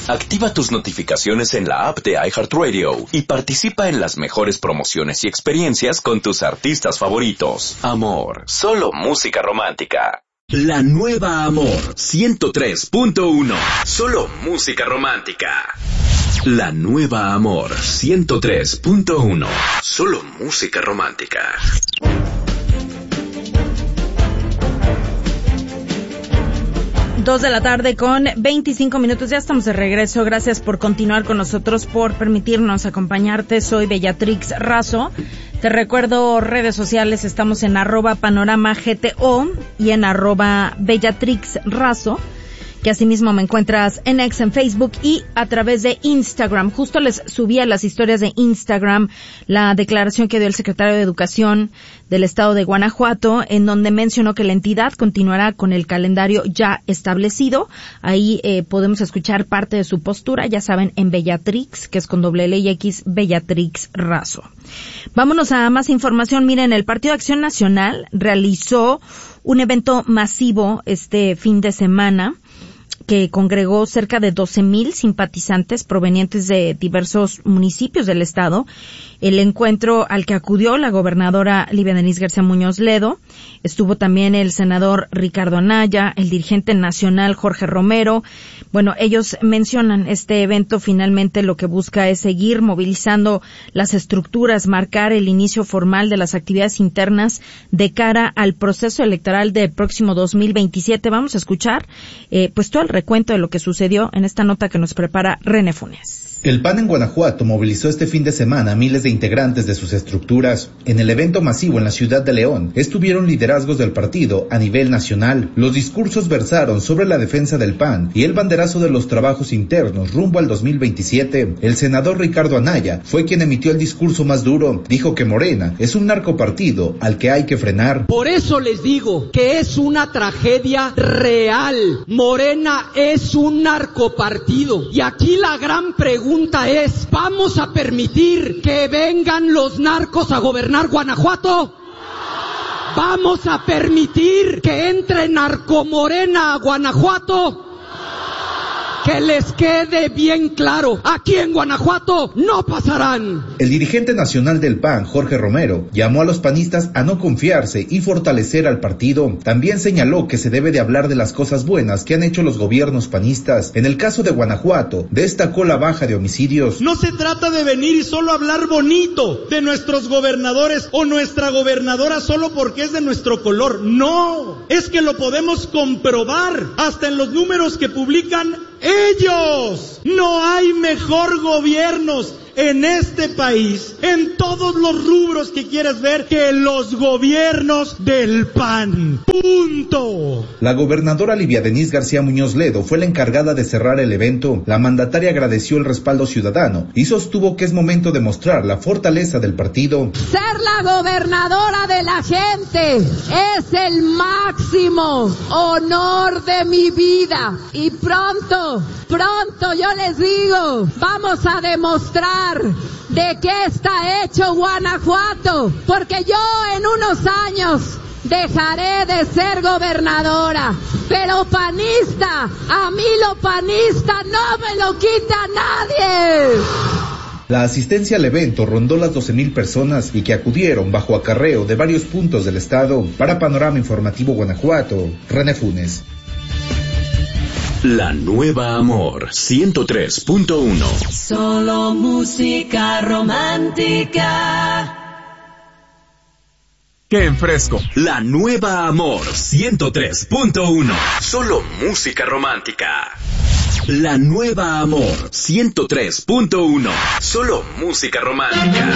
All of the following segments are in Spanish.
Activa tus notificaciones en la app de iHeartRadio y participa en las mejores promociones y experiencias con tus artistas favoritos. Amor, solo música romántica. La nueva Amor 103.1. Solo música romántica. La nueva Amor 103.1. Solo música romántica. 2:00 con 25 minutos. Ya estamos de regreso. Gracias por continuar con nosotros, por permitirnos acompañarte. Soy Bellatrix Razo. Te recuerdo redes sociales. Estamos en @panoramagto y en @Bellatrix Razo, que asimismo me encuentras en X, en Facebook y a través de Instagram. Justo les subí a las historias de Instagram la declaración que dio el secretario de Educación del estado de Guanajuato, en donde mencionó que la entidad continuará con el calendario ya establecido. Ahí podemos escuchar parte de su postura, ya saben, en Bellatrix, que es con $X, Bellatrix Razo. Vámonos a más información. Miren, el Partido de Acción Nacional realizó un evento masivo este fin de semana que congregó cerca de 12,000 simpatizantes provenientes de diversos municipios del estado. El encuentro al que acudió la gobernadora Livia Denisse García Muñoz Ledo, estuvo también el senador Ricardo Anaya, el dirigente nacional Jorge Romero. Bueno, ellos mencionan este evento finalmente lo que busca es seguir movilizando las estructuras, marcar el inicio formal de las actividades internas de cara al proceso electoral del próximo 2027. Vamos a escuchar pues todo el recuento de lo que sucedió en esta nota que nos prepara René Funes. El PAN en Guanajuato movilizó este fin de semana a miles de integrantes de sus estructuras. En el evento masivo en la ciudad de León estuvieron liderazgos del partido a nivel nacional. Los discursos versaron sobre la defensa del PAN y el banderazo de los trabajos internos rumbo al 2027. El senador Ricardo Anaya fue quien emitió el discurso más duro. Dijo que Morena es un narcopartido al que hay que frenar. Por eso les digo que es una tragedia real. Morena es un narcopartido. Y aquí la gran pregunta es, ¿vamos a permitir que vengan los narcos a gobernar Guanajuato? ¿Vamos a permitir que entre Narcomorena a Guanajuato? Que les quede bien claro, aquí en Guanajuato no pasarán. El dirigente nacional del PAN, Jorge Romero, llamó a los panistas a no confiarse y fortalecer al partido. También señaló que se debe de hablar de las cosas buenas que han hecho los gobiernos panistas. En el caso de Guanajuato, destacó la baja de homicidios. No se trata de venir y solo hablar bonito de nuestros gobernadores o nuestra gobernadora solo porque es de nuestro color. No, es que lo podemos comprobar hasta en los números que publican ellos. No hay mejor gobiernos en este país, en todos los rubros que quieras ver, que los gobiernos del PAN. Punto. La gobernadora Livia Denisse García Muñoz Ledo fue la encargada de cerrar el evento. La mandataria agradeció el respaldo ciudadano y sostuvo que es momento de mostrar la fortaleza del partido. Ser la gobernadora de la gente es el máximo honor de mi vida. Y pronto yo les digo, vamos a demostrar de qué está hecho Guanajuato, porque yo en unos años dejaré de ser gobernadora, pero panista, a mí lo panista no me lo quita nadie. La asistencia al evento rondó las 12,000 personas y que acudieron bajo acarreo de varios puntos del estado. Para Panorama Informativo Guanajuato, René Funes. La nueva Amor 103.1. Solo música romántica. ¡Qué fresco! La nueva Amor 103.1. Solo música romántica. La nueva Amor 103.1. Solo música romántica.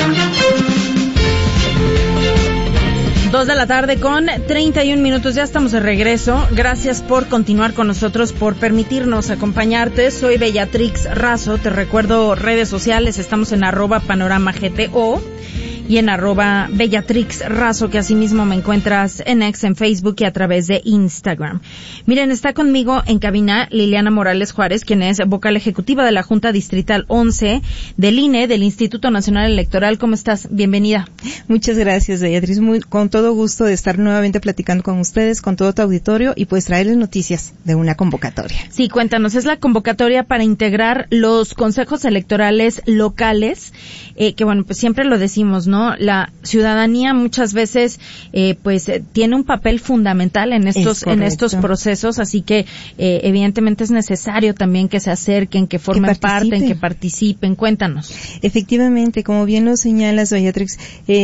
2:00 con 31 minutos. Ya estamos de regreso. Gracias por continuar con nosotros, por permitirnos acompañarte. Soy Bellatrix Razo. Te recuerdo redes sociales. Estamos en @panoramagto y en @BellatrixRazo, que asimismo me encuentras en X, en Facebook y a través de Instagram. Miren, está conmigo en cabina Liliana Morales Juárez, quien es vocal ejecutiva de la Junta Distrital 11 del INE, del Instituto Nacional Electoral. ¿Cómo estás? Bienvenida. Muchas gracias, Beatriz. Con todo gusto de estar nuevamente platicando con ustedes, con todo tu auditorio y pues traerles noticias de una convocatoria. Sí, cuéntanos. Es la convocatoria para integrar los consejos electorales locales, que bueno, pues siempre lo decimos, ¿no? La ciudadanía muchas veces, tiene un papel fundamental en estos procesos, así que, evidentemente es necesario también que se acerquen, que formen parte, que participen. Cuéntanos. Efectivamente, como bien lo señalas, Beatrix,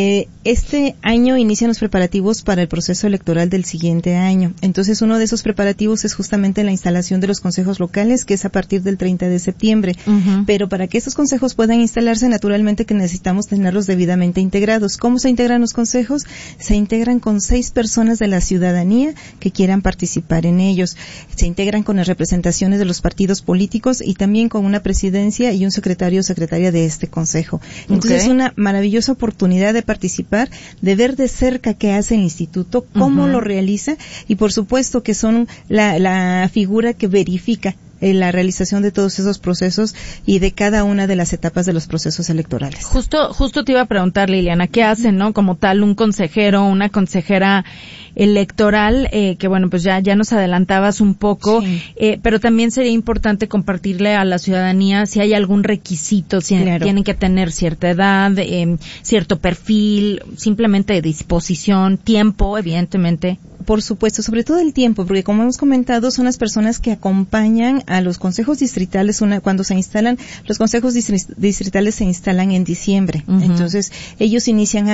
este año inician los preparativos para el proceso electoral del siguiente año. Entonces, uno de esos preparativos es justamente la instalación de los consejos locales, que es a partir del 30 de septiembre. Uh-huh. Pero para que estos consejos puedan instalarse, naturalmente que necesitamos tenerlos debidamente integrados. ¿Cómo se integran los consejos? Se integran con 6 personas de la ciudadanía que quieran participar en ellos. Se integran con las representaciones de los partidos políticos y también con una presidencia y un secretario o secretaria de este consejo. Entonces, es una maravillosa oportunidad de participar, de ver de cerca qué hace el instituto, cómo lo realiza y por supuesto que son la figura que verifica la realización de todos esos procesos y de cada una de las etapas de los procesos electorales. Justo te iba a preguntar, Liliana, ¿qué hacen, no? Como tal, un consejero, una consejera electoral, que bueno, pues ya nos adelantabas un poco, sí. Pero también sería importante compartirle a la ciudadanía si hay algún requisito, si tienen que tener cierta edad, cierto perfil, simplemente disposición, tiempo, evidentemente. Por supuesto, sobre todo el tiempo, porque como hemos comentado, son las personas que acompañan a los consejos distritales. Cuando se instalan, los consejos distritales se instalan en diciembre. Uh-huh. Entonces, ellos inician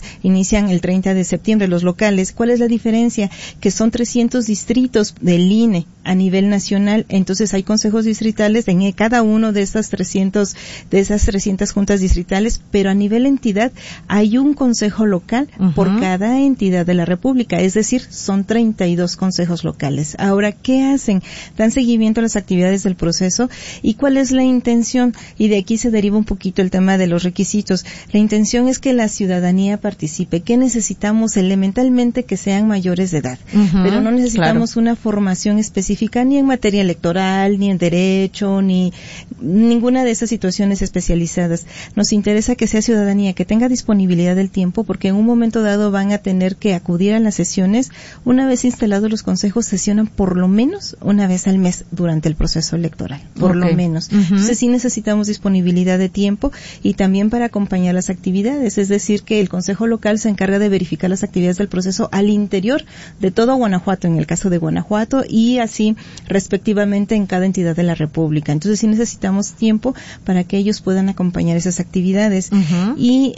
el 30 de septiembre, los locales. ¿Cuál es la diferencia? Que son 300 distritos del INE a nivel nacional. Entonces, hay consejos distritales en cada uno de esas 300 juntas distritales, pero a nivel entidad hay un consejo local por cada entidad de la República. Es decir, son 32 consejos locales. Ahora, ¿qué hacen? Dan seguimiento a las actividades del proceso. ¿Y cuál es la intención? Y de aquí se deriva un poquito el tema de los requisitos. La intención es que la ciudadanía participe. ¿Qué necesitamos? Elementalmente que sean mayores de edad. Uh-huh, pero no necesitamos una formación específica ni en materia electoral, ni en derecho, ni ninguna de esas situaciones especializadas. Nos interesa que sea ciudadanía, que tenga disponibilidad del tiempo, porque en un momento dado van a tener que acudir a las sesiones. Una vez instalados los consejos, sesionan por lo menos una vez al mes durante el proceso electoral, por lo menos. Uh-huh. Entonces sí necesitamos disponibilidad de tiempo y también para acompañar las actividades, es decir, que el consejo local se encarga de verificar las actividades del proceso al interior de todo Guanajuato, en el caso de Guanajuato, y así respectivamente en cada entidad de la República. Entonces sí necesitamos tiempo para que ellos puedan acompañar esas actividades. Uh-huh.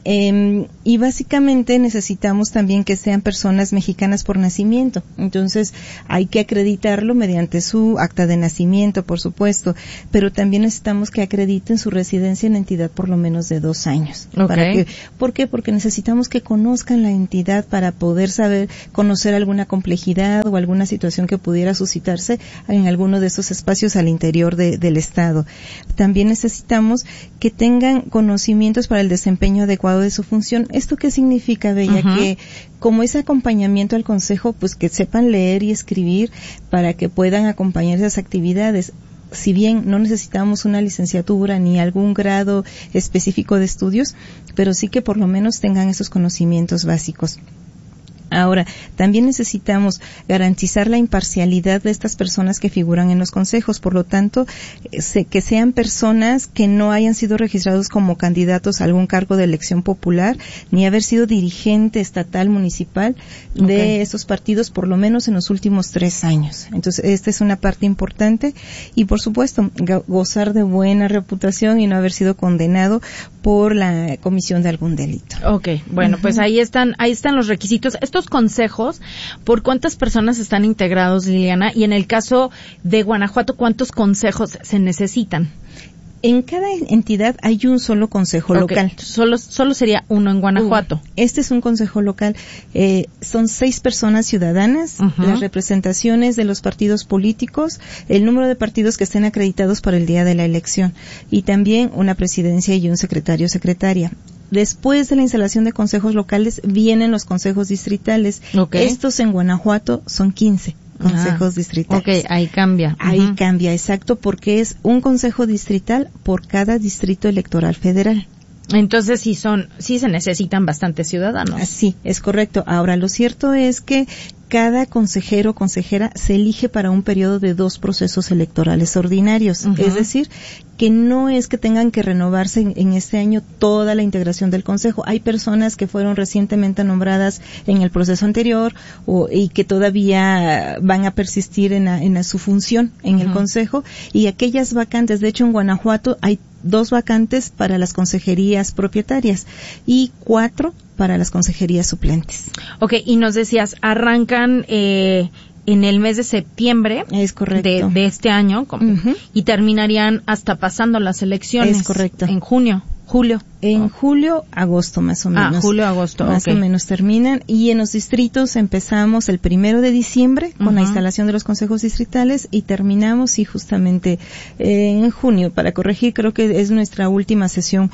Y básicamente necesitamos también que sean personas mexicanas por nacimiento. Entonces hay que acreditarlo mediante su acta de nacimiento, por supuesto, pero también necesitamos que acrediten su residencia en la entidad por lo menos de 2 años. Okay. ¿Por qué? Porque necesitamos que conozcan la entidad para poder conocer alguna complejidad o alguna situación que pudiera suscitarse en alguno de esos espacios al interior del Estado. También necesitamos que tengan conocimientos para el desempeño adecuado de su función. ¿Esto qué significa, Bella? Uh-huh. Que como ese acompañamiento al consejo, pues que sepan leer y escribir para que puedan acompañar esas actividades. Si bien no necesitamos una licenciatura ni algún grado específico de estudios, pero sí que por lo menos tengan esos conocimientos básicos. Ahora, también necesitamos garantizar la imparcialidad de estas personas que figuran en los consejos, por lo tanto, que sean personas que no hayan sido registrados como candidatos a algún cargo de elección popular, ni haber sido dirigente estatal, municipal de esos partidos, por lo menos en los últimos 3 años. Entonces, esta es una parte importante y, por supuesto, gozar de buena reputación y no haber sido condenado por la comisión de algún delito. Okay, bueno, pues ahí están los requisitos. Estos consejos, ¿por cuántas personas están integrados, Liliana? Y en el caso de Guanajuato, ¿cuántos consejos se necesitan? En cada entidad hay un solo consejo local. Solo sería uno en Guanajuato. Este es un consejo local. Son 6 personas ciudadanas, las representaciones de los partidos políticos, el número de partidos que estén acreditados para el día de la elección y también una presidencia y un secretario o secretaria. después de la instalación de consejos locales vienen los consejos distritales. Okay. Estos en Guanajuato son 15 consejos distritales. Ok, ahí cambia. Ahí cambia, exacto, porque es un consejo distrital por cada distrito electoral federal. Entonces sí se necesitan bastantes ciudadanos. Sí, es correcto. Ahora, lo cierto es que cada consejero o consejera se elige para un periodo de 2 procesos electorales ordinarios. Es decir, que no es que tengan que renovarse en este año toda la integración del consejo. Hay personas que fueron recientemente nombradas en el proceso anterior y que todavía van a persistir en su función en el consejo, y aquellas vacantes, de hecho en Guanajuato hay 2 vacantes para las consejerías propietarias y 4 para las consejerías suplentes. Ok, y nos decías, arrancan en el mes de septiembre. Es correcto. De este año, y terminarían hasta pasando las elecciones. Es correcto. En julio. En julio, agosto más o menos. Julio, agosto. Más o menos terminan. Y en los distritos empezamos el 1 de diciembre con la instalación de los consejos distritales y terminamos justamente en junio. Para corregir, creo que es nuestra última sesión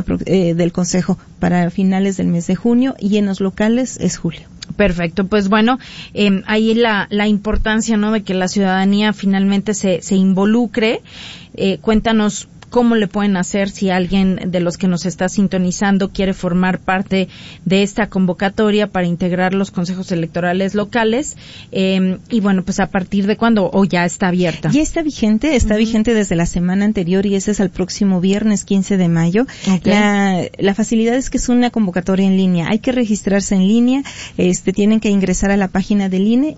del consejo para finales del mes de junio, y en los locales es julio. Perfecto, pues bueno, ahí la importancia, ¿no?, de que la ciudadanía finalmente se involucre. Cuéntanos cómo le pueden hacer si alguien de los que nos está sintonizando quiere formar parte de esta convocatoria para integrar los consejos electorales locales, y bueno, pues a partir de cuándo, o ya está abierta. Ya está vigente desde la semana anterior, y ese es el próximo viernes 15 de mayo. Okay. La facilidad es que es una convocatoria en línea, hay que registrarse en línea, tienen que ingresar a la página del INE,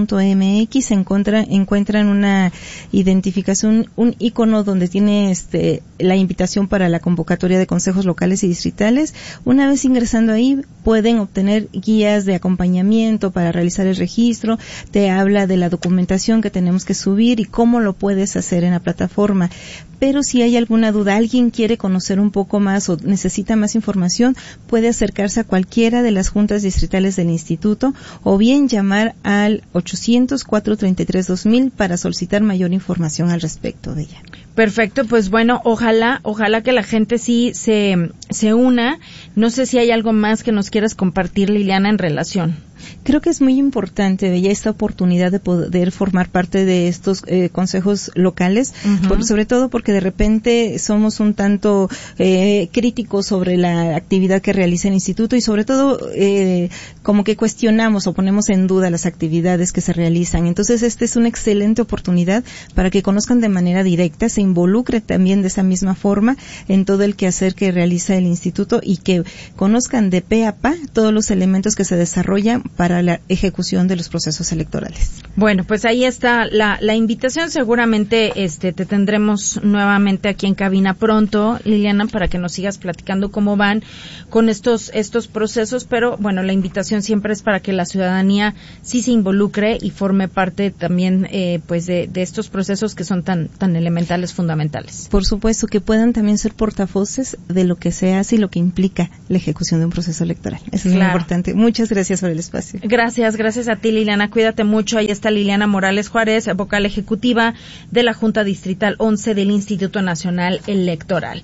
INE.mx, encuentran una identificación, un icono donde tiene la invitación para la convocatoria de consejos locales y distritales. Una vez ingresando ahí, pueden obtener guías de acompañamiento para realizar el registro, te habla de la documentación que tenemos que subir y cómo lo puedes hacer en la plataforma. Pero si hay alguna duda, alguien quiere conocer un poco más o necesita más información, puede acercarse a cualquiera de las juntas distritales del instituto o bien llamar al 800-433-2000 para solicitar mayor información al respecto de ella. Perfecto, pues bueno, ojalá que la gente sí se una. No sé si hay algo más que nos quieras compartir, Liliana, en relación. Creo que es muy importante, Bella, esta oportunidad de poder formar parte de estos consejos locales, sobre todo porque de repente somos un tanto críticos sobre la actividad que realiza el instituto y sobre todo como que cuestionamos o ponemos en duda las actividades que se realizan. Entonces, esta es una excelente oportunidad para que conozcan de manera directa, se involucre también de esa misma forma en todo el quehacer que realiza el instituto y que conozcan de pe a pa todos los elementos que se desarrollan para la ejecución de los procesos electorales. Bueno, pues ahí está la invitación. Seguramente te tendremos nuevamente aquí en cabina pronto, Liliana, para que nos sigas platicando cómo van con estos procesos, pero bueno, la invitación siempre es para que la ciudadanía sí se involucre y forme parte también pues de estos procesos que son tan elementales, fundamentales. Por supuesto, que puedan también ser portavoces de lo que se hace y lo que implica la ejecución de un proceso electoral. Eso es muy importante. Muchas gracias por el espacio. Gracias a ti, Liliana. Cuídate mucho. Ahí está Liliana Morales Juárez, vocal ejecutiva de la Junta Distrital 11 del Instituto Nacional Electoral.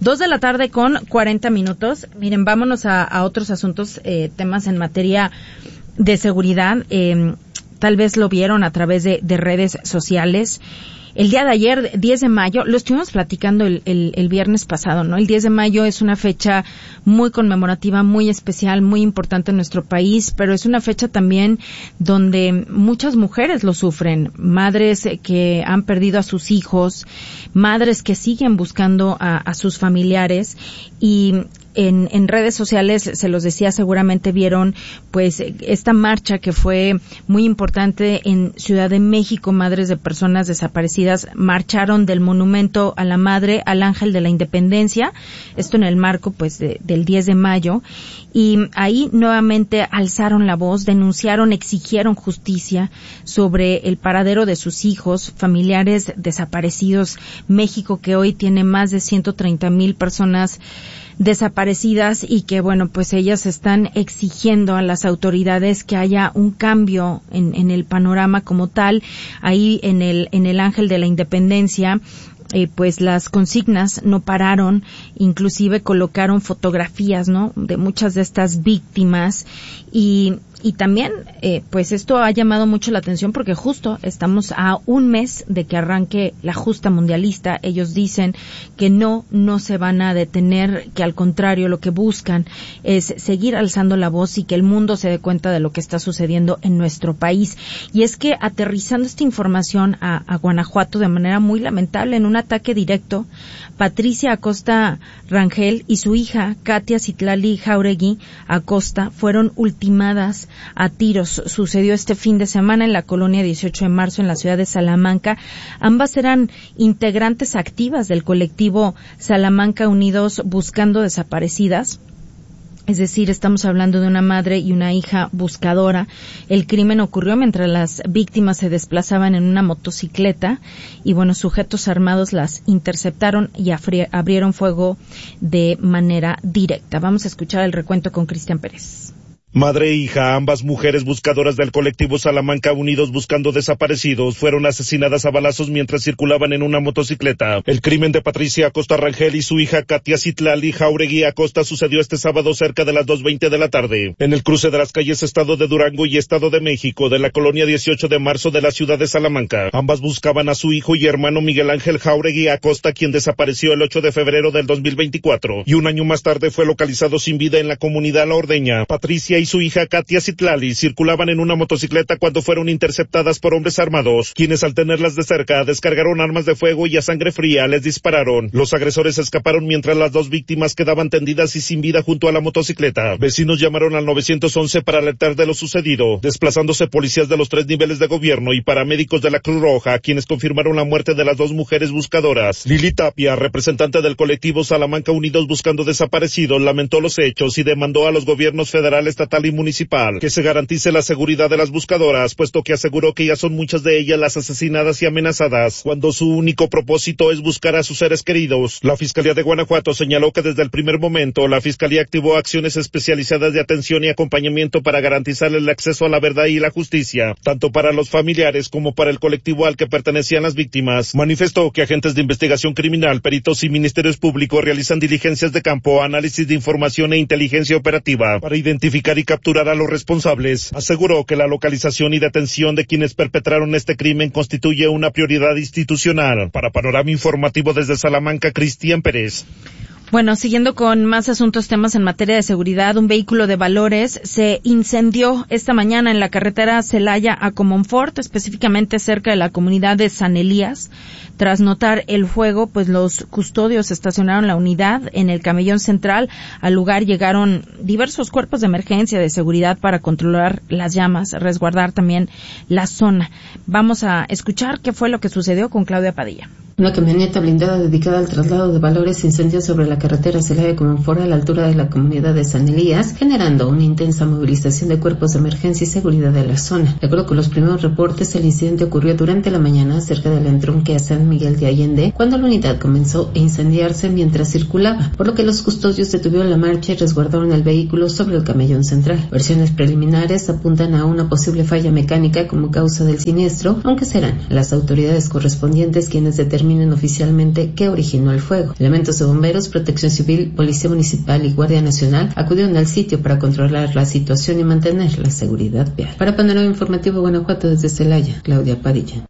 2:40 p.m. Miren, vámonos a otros asuntos, temas en materia de seguridad. Tal vez lo vieron a través de redes sociales. El día de ayer, 10 de mayo, lo estuvimos platicando el viernes pasado, ¿no? El 10 de mayo es una fecha muy conmemorativa, muy especial, muy importante en nuestro país, pero es una fecha también donde muchas mujeres lo sufren. Madres que han perdido a sus hijos, madres que siguen buscando a sus familiares, y en redes sociales, se los decía, seguramente vieron pues esta marcha que fue muy importante en Ciudad de México. Madres de personas desaparecidas marcharon del Monumento a la Madre al Ángel de la Independencia, esto en el marco pues del 10 de mayo, y ahí nuevamente alzaron la voz, denunciaron, exigieron justicia sobre el paradero de sus hijos, familiares desaparecidos. México, que hoy tiene más de 130,000 personas desaparecidas y que, bueno, pues ellas están exigiendo a las autoridades que haya un cambio en el panorama como tal. Ahí en el Ángel de la Independencia, pues las consignas no pararon, inclusive colocaron fotografías, ¿no?, de muchas de estas víctimas y también, pues esto ha llamado mucho la atención porque justo estamos a un mes de que arranque la justa mundialista. Ellos dicen que no se van a detener, que al contrario lo que buscan es seguir alzando la voz y que el mundo se dé cuenta de lo que está sucediendo en nuestro país. Y es que aterrizando esta información a Guanajuato de manera muy lamentable, en un ataque directo, Patricia Acosta Rangel y su hija Katia Citlali Jauregui Acosta fueron ultimadas a tiros. Sucedió este fin de semana en la colonia 18 de marzo en la ciudad de Salamanca. Ambas eran integrantes activas del colectivo Salamanca Unidos Buscando Desaparecidas. Es decir, estamos hablando de una madre y una hija buscadora. El crimen ocurrió mientras las víctimas se desplazaban en una motocicleta y, bueno, sujetos armados las interceptaron y abrieron fuego de manera directa. Vamos a escuchar el recuento con Cristian Pérez. Madre e hija, ambas mujeres buscadoras del colectivo Salamanca Unidos Buscando Desaparecidos, fueron asesinadas a balazos mientras circulaban en una motocicleta. El crimen de Patricia Acosta Rangel y su hija Katia Citlali Jauregui Acosta sucedió este sábado cerca de las 2:20 de la tarde, en el cruce de las calles Estado de Durango y Estado de México de la colonia 18 de marzo de la ciudad de Salamanca. Ambas buscaban a su hijo y hermano Miguel Ángel Jauregui Acosta, quien desapareció el 8 de febrero del 2024, y un año más tarde fue localizado sin vida en la comunidad La Ordeña. Patricia y su hija Katia Citlali circulaban en una motocicleta cuando fueron interceptadas por hombres armados, quienes al tenerlas de cerca descargaron armas de fuego y a sangre fría les dispararon. Los agresores escaparon mientras las dos víctimas quedaban tendidas y sin vida junto a la motocicleta. Vecinos llamaron al 911 para alertar de lo sucedido, desplazándose policías de los 3 niveles de gobierno y paramédicos de la Cruz Roja, quienes confirmaron la muerte de las dos mujeres buscadoras. Lili Tapia, representante del colectivo Salamanca Unidos Buscando Desaparecidos, lamentó los hechos y demandó a los gobiernos federal, estatal y municipal que se garantice la seguridad de las buscadoras, puesto que aseguró que ya son muchas de ellas las asesinadas y amenazadas, cuando su único propósito es buscar a sus seres queridos. La Fiscalía de Guanajuato señaló que desde el primer momento la Fiscalía activó acciones especializadas de atención y acompañamiento para garantizar el acceso a la verdad y la justicia, tanto para los familiares como para el colectivo al que pertenecían las víctimas. Manifestó que agentes de investigación criminal, peritos y ministerios públicos realizan diligencias de campo, análisis de información e inteligencia operativa para identificar y capturar a los responsables. Aseguró que la localización y detención de quienes perpetraron este crimen constituye una prioridad institucional. Para Panorama Informativo desde Salamanca, Cristian Pérez. Bueno, siguiendo con más asuntos, temas en materia de seguridad, un vehículo de valores se incendió esta mañana en la carretera Celaya a Comonfort, específicamente cerca de la comunidad de San Elías. Tras notar el fuego, pues los custodios estacionaron la unidad en el camellón central. Al lugar llegaron diversos cuerpos de emergencia de seguridad para controlar las llamas, resguardar también la zona. Vamos a escuchar qué fue lo que sucedió con Claudia Padilla. Una camioneta blindada dedicada al traslado de valores se incendió sobre la carretera Celaya-Comonfort a la altura de la comunidad de San Elías, generando una intensa movilización de cuerpos de emergencia y seguridad de la zona. De acuerdo con los primeros reportes, el incidente ocurrió durante la mañana cerca del entronque a San Miguel de Allende, cuando la unidad comenzó a incendiarse mientras circulaba, por lo que los custodios detuvieron la marcha y resguardaron el vehículo sobre el camellón central. Versiones preliminares apuntan a una posible falla mecánica como causa del siniestro, aunque serán las autoridades correspondientes quienes determinen oficialmente qué originó el fuego. Elementos de bomberos, protección civil, policía municipal y guardia nacional acudieron al sitio para controlar la situación y mantener la seguridad vial. Para Panorama Informativo Guanajuato desde Celaya, Claudia Padilla.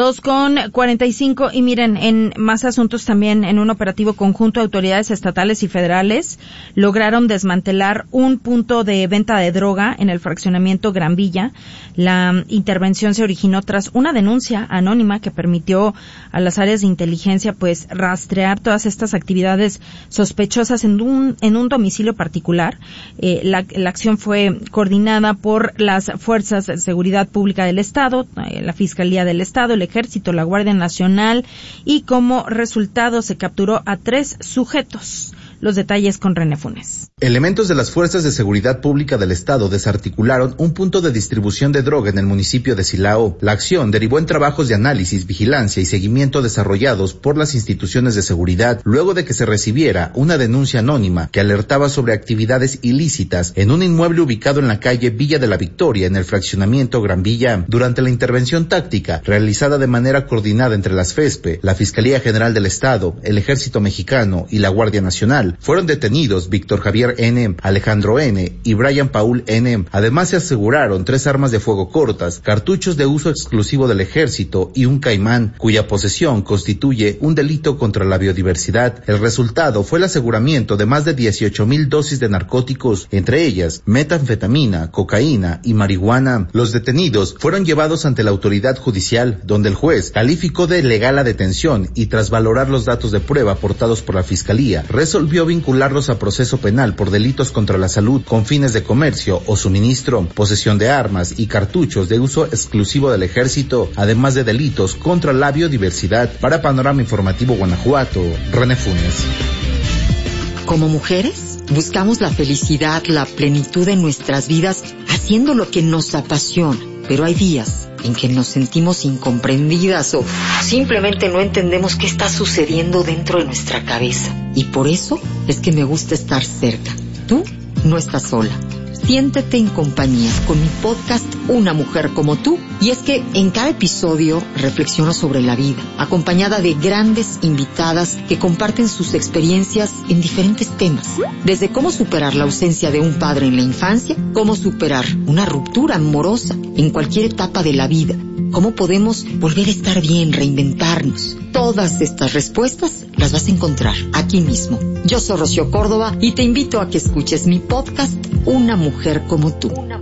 2:45 y miren, en más asuntos también, en un operativo conjunto, autoridades estatales y federales lograron desmantelar un punto de venta de droga en el fraccionamiento Gran Villa. La intervención se originó tras una denuncia anónima que permitió a las áreas de inteligencia pues rastrear todas estas actividades sospechosas en un domicilio particular. La acción fue coordinada por las fuerzas de seguridad pública del Estado, la Fiscalía del Estado, el Ejército, la Guardia Nacional, y como resultado se capturó a 3 sujetos. Los detalles con René Funes. Elementos de las Fuerzas de Seguridad Pública del Estado desarticularon un punto de distribución de droga en el municipio de Silao. La acción derivó en trabajos de análisis, vigilancia y seguimiento desarrollados por las instituciones de seguridad luego de que se recibiera una denuncia anónima que alertaba sobre actividades ilícitas en un inmueble ubicado en la calle Villa de la Victoria en el fraccionamiento Gran Villa. Durante la intervención táctica realizada de manera coordinada entre las FESPE, la Fiscalía General del Estado, el Ejército Mexicano y la Guardia Nacional, fueron detenidos Víctor Javier N., Alejandro N. y Brian Paul N. Además se aseguraron 3 armas de fuego cortas, cartuchos de uso exclusivo del ejército y un caimán, cuya posesión constituye un delito contra la biodiversidad. El resultado fue el aseguramiento de más de 18,000 dosis de narcóticos, entre ellas metanfetamina, cocaína y marihuana. Los detenidos fueron llevados ante la autoridad judicial, donde el juez calificó de ilegal la detención y tras valorar los datos de prueba aportados por la Fiscalía, resolvió vincularlos a proceso penal por delitos contra la salud con fines de comercio o suministro, posesión de armas y cartuchos de uso exclusivo del ejército, además de delitos contra la biodiversidad. Para Panorama Informativo Guanajuato, René Funes. Como mujeres, buscamos la felicidad, la plenitud en nuestras vidas, haciendo lo que nos apasiona, pero hay días en que nos sentimos incomprendidas o simplemente no entendemos qué está sucediendo dentro de nuestra cabeza. Y por eso es que me gusta estar cerca. Tú no estás sola. Siéntete en compañía con mi podcast Una Mujer Como Tú. Y es que en cada episodio reflexiono sobre la vida, acompañada de grandes invitadas que comparten sus experiencias en diferentes temas. Desde cómo superar la ausencia de un padre en la infancia, cómo superar una ruptura amorosa en cualquier etapa de la vida, cómo podemos volver a estar bien, reinventarnos. Todas estas respuestas las vas a encontrar aquí mismo. Yo soy Rocío Córdoba y te invito a que escuches mi podcast Una Mujer Como Tú.